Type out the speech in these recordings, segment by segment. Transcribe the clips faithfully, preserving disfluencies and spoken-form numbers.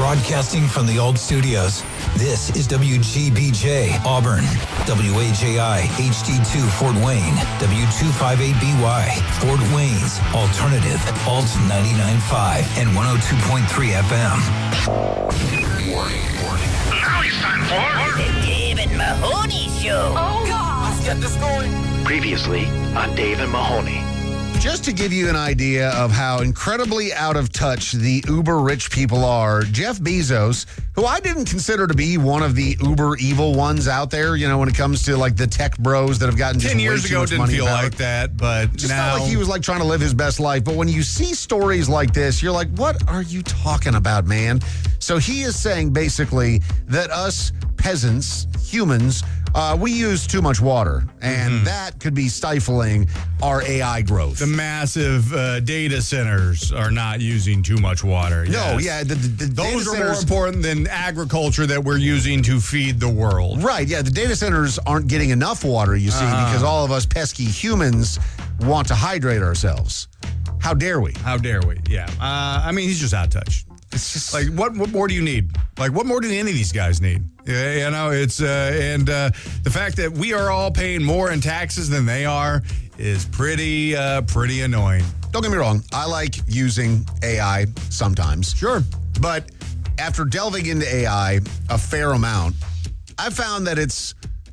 Broadcasting from the old studios, this is W G B J, Auburn, W A J I, H D two, Fort Wayne, W two fifty-eight B Y, Fort Wayne's Alternative, Alt ninety-nine point five and one oh two point three F M. Warning, warning. Now it's time for The David Mahoney Show. Oh, God. Let's get this going. Previously on Dave and Mahoney. Just to give you an idea of how incredibly out of touch the uber rich people are, Jeff Bezos, who I didn't consider to be one of the uber evil ones out there, you know, when it comes to like the tech bros that have gotten just Ten way years too ago, much didn't money feel power. like that, but Just now felt like he was like trying to live his best life. But when you see stories like this, you're like, what are you talking about, man? So he is saying basically that us peasants, humans, uh, we use too much water, and Mm-hmm. that could be stifling our A I growth. the massive uh, data centers are not using too much water. no, yes. yeah, the, the, the data Those are more centers- important than agriculture that we're using to feed the world. Right, yeah, the data centers aren't getting enough water, you see, Uh-huh. because all of us pesky humans want to hydrate ourselves. How dare we? How dare we? Yeah. Uh, I mean, he's just out of touch. It's just Like, what, what more do you need? Like, what more do any of these guys need? Yeah, you know, it's, uh, and uh, the fact that we are all paying more in taxes than they are is pretty, uh, pretty annoying. don't get me wrong, I like using A I sometimes. Sure. But after delving into A I a fair amount, I found that it's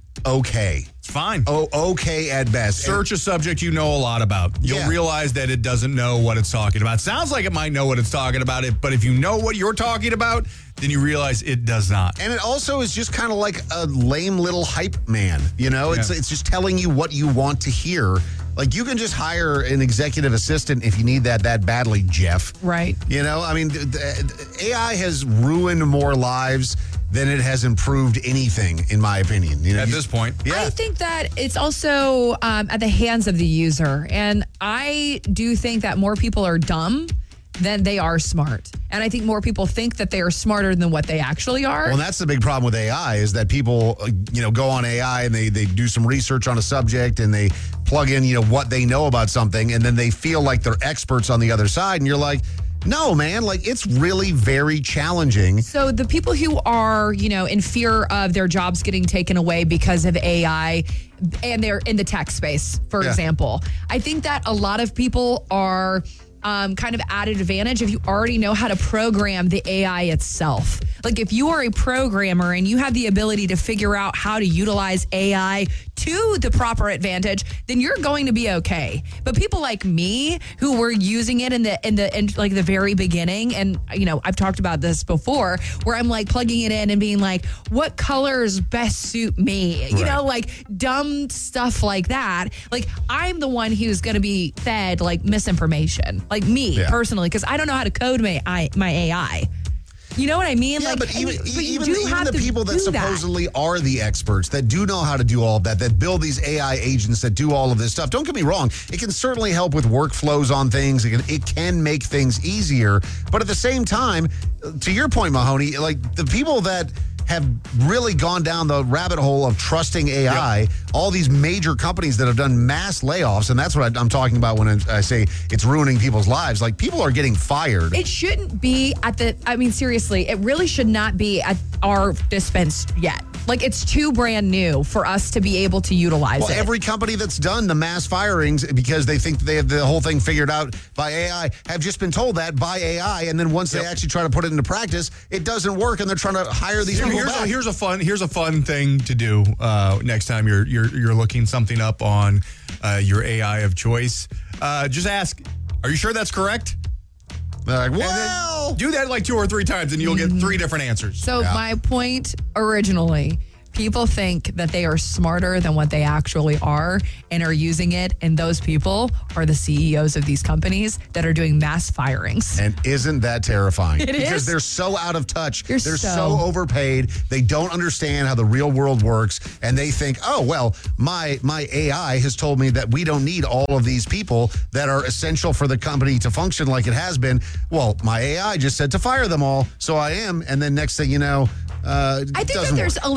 okay. It's fine. Oh, okay at best. Search a subject you know a lot about. You'll Yeah. realize that it doesn't know what it's talking about. Sounds like it might know what it's talking about, it, but if you know what you're talking about, then you realize it does not. And it also is just kind of like a lame little hype man, you know? It's Yeah. it's just telling you what you want to hear. Like, you can just hire an executive assistant if you need that that badly, Jeff. Right. You know, I mean, th- th- A I has ruined more lives than it has improved anything, in my opinion. You know, At you- this point. yeah. I think that it's also um, at the hands of the user. And I do think that more people are dumb than they are smart. And I think more people think that they are smarter than what they actually are. Well, and that's the big problem with A I is that people, uh, you know, go on A I and they, they do some research on a subject and they plug in, you know, what they know about something, and then they feel like they're experts on the other side. And you're like, no, man, like, it's really very challenging. So the people who are, you know, in fear of their jobs getting taken away because of A I and they're in the tech space, for Yeah. example, I think that a lot of people are um, kind of at an advantage if you already know how to program the A I itself. Like, if you are a programmer and you have the ability to figure out how to utilize A I to the proper advantage, then you're going to be okay. But people like me who were using it in the in the in like the very beginning, and you know, I've talked about this before, where I'm like plugging it in and being like, what colors best suit me? You Right. know, like dumb stuff like that. Like, I'm the one who's going to be fed like misinformation, like me Yeah. personally, because I don't know how to code my I, my A I. You know what I mean? Yeah, like, but even, and- but you even, do even have the to people that do that. supposedly are the experts that do know how to do all of that, that build these A I agents that do all of this stuff. Don't get me wrong. It can certainly help with workflows on things. It can, it can make things easier. But at the same time, to your point, Mahoney, like the people that have really gone down the rabbit hole of trusting A I, yep. all these major companies that have done mass layoffs, and that's what I'm talking about when I say it's ruining people's lives. Like, people are getting fired. It shouldn't be at the, I mean, seriously, it really should not be at our dispense yet. Like, it's too brand new for us to be able to utilize well, it. Every company that's done the mass firings because they think they have the whole thing figured out by A I have just been told that by A I, and then once yep. they actually try to put it into practice, it doesn't work, and they're trying to hire these people here's back. A, here's a fun here's a fun thing to do uh, next time you're you're you're looking something up on uh, your A I of choice. Uh, just ask, are you sure that's correct? They're like, And then well, do that like two or three times, and you'll get three different answers. So Yeah. my point originally, people think that they are smarter than what they actually are and are using it, and those people are the C E Os of these companies that are doing mass firings. And isn't that terrifying? It because is. they're so out of touch. You're they're so... so- overpaid. They don't understand how the real world works. And they think, oh, well, my my A I has told me that we don't need all of these people that are essential for the company to function like it has been. Well, my A I just said to fire them all. So I am. And then next thing you know, uh, I think that doesn't there's work. a little glimmer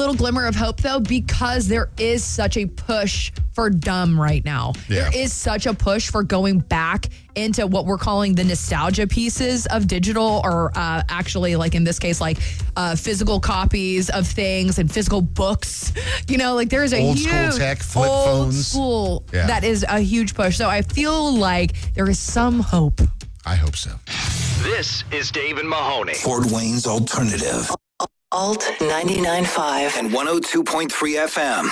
of hope, though, because there is such a push for dumb right now. Yeah. There is such a push for going back into what we're calling the nostalgia pieces of digital, or uh, actually, like in this case, like uh, physical copies of things and physical books. You know, like there's a Old huge school tech, flip old phones. school Yeah. that is a huge push. So I feel like there is some hope. I hope so. This is Dave and Mahoney. Fort Wayne's Alternative Alt ninety-nine point five. and one oh two point three F M.